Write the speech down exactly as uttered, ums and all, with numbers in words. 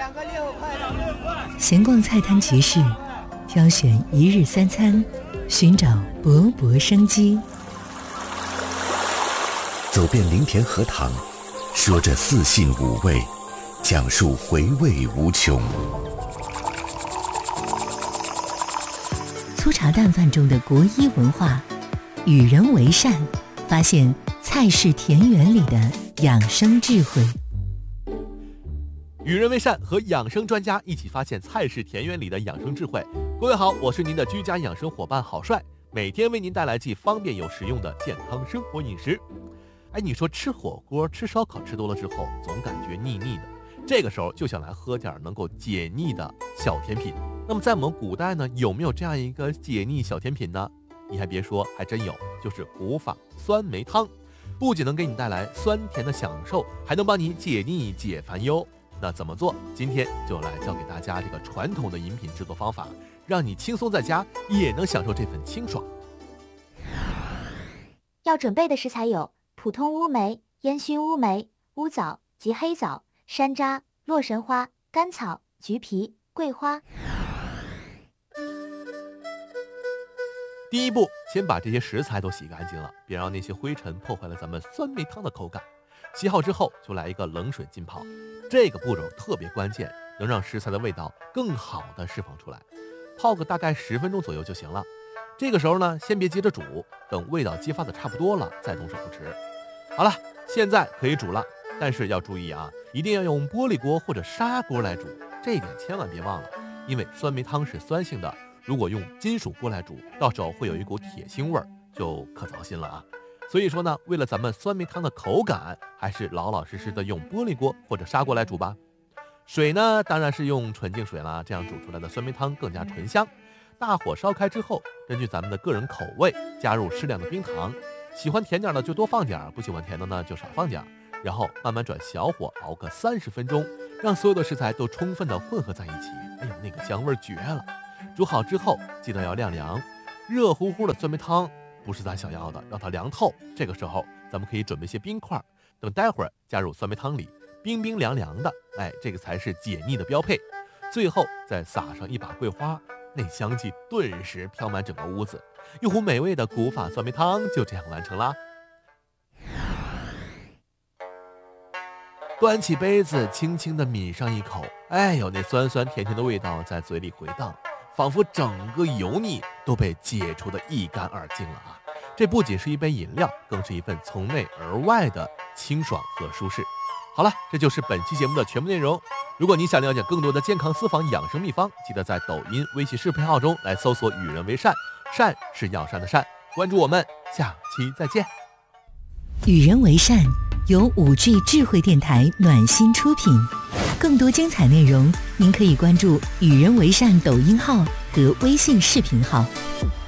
两个六块，两个六块。 闲逛菜摊集市，挑选一日三餐，寻找勃勃生机。 走遍林田荷塘，说着四性五味，讲述回味无穷。 粗茶淡饭中的国医文化，与人为善，发现菜市田园里的养生智慧。 与人为善和养生专家一起发现菜市田园里的养生智慧。各位好，我是您的居家养生伙伴郝帅，每天为您带来既方便又实用的健康生活饮食。哎，你说吃火锅、吃烧烤吃多了之后，总感觉腻腻的，这个时候就想来喝点能够解腻的小甜品。那么在我们古代呢，有没有这样一个解腻小甜品呢？你还别说，还真有，就是古法酸梅汤。不仅能给你带来酸甜的享受，还能帮你解腻解烦忧。那怎么做？今天就来教给大家这个传统的饮品制作方法，让你轻松在家也能享受这份清爽。 要准备的食材有普通乌梅、烟熏乌梅、乌枣及黑枣、山楂、洛神花、甘草、橘皮、桂花。 第一步，先把这些食材都洗干净了，别让那些灰尘破坏了咱们酸梅汤的口感。洗好之后，就来一个冷水浸泡，这个步骤特别关键，能让食材的味道更好的释放出来。泡个大概十分钟左右就行了。这个时候呢，先别急着煮，等味道激发的差不多了再动手吃。好了，现在可以煮了，但是要注意啊，一定要用玻璃锅或者砂锅来煮，这一点千万别忘了，因为酸梅汤是酸性的，如果用金属锅来煮，到时候会有一股铁腥味儿，就可糟心了啊。所以说呢，为了咱们酸梅汤的口感，还是老老实实的用玻璃锅或者砂锅来煮吧。水呢，当然是用纯净水啦，这样煮出来的酸梅汤更加醇香。大火烧开之后，根据咱们的个人口味，加入适量的冰糖，喜欢甜点的就多放点，不喜欢甜的呢就少放点，然后慢慢转小火熬个三十分钟，让所有的食材都充分的混合在一起。哎呦，那个香味绝了！煮好之后记得要晾凉，热乎乎的酸梅汤不是咱想要的，让它凉透。这个时候咱们可以准备些冰块，等待会儿加入酸梅汤里，冰冰凉凉的，哎，这个才是解腻的标配。最后再撒上一把桂花，那香气顿时飘满整个屋子，一壶美味的古法酸梅汤就这样完成啦。端起杯子，轻轻地抿上一口，哎呦，那酸酸甜甜的味道在嘴里回荡，仿佛整个油腻都被解除得一干二净了啊！这不仅是一杯饮料，更是一份从内而外的清爽和舒适。好了，这就是本期节目的全部内容。如果你想了解更多的健康私房养生秘方，记得在抖音、微信视频号中来搜索“与人为善”，善是药膳的善。关注我们，下期再见。 与人为善由五 G 智慧电台暖心出品，更多精彩内容您可以关注“与人为善”抖音号和微信视频号。